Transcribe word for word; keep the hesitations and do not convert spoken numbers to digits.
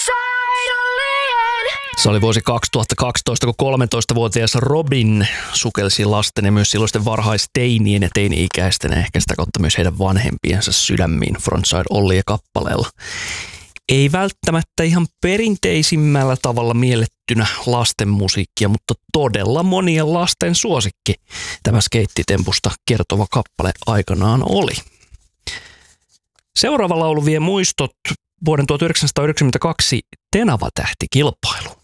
Se oli vuosi kaksituhattakaksitoista, kun kolmetoistavuotias Robin sukelsi lasten ja myös silloisten varhaisteinien ja teini-ikäisten ja ehkä sitä kautta myös heidän vanhempiensa sydämiin Frontside Ollie kappaleella. Ei välttämättä ihan perinteisimmällä tavalla miellettynä lasten musiikkia, mutta todella monien lasten suosikki tämä skeittitempusta kertova kappale aikanaan oli. Seuraava laulu vie muistot vuoden tuhatyhdeksänsataayhdeksänkymmentäkaksi Tenava-tähtikilpailu.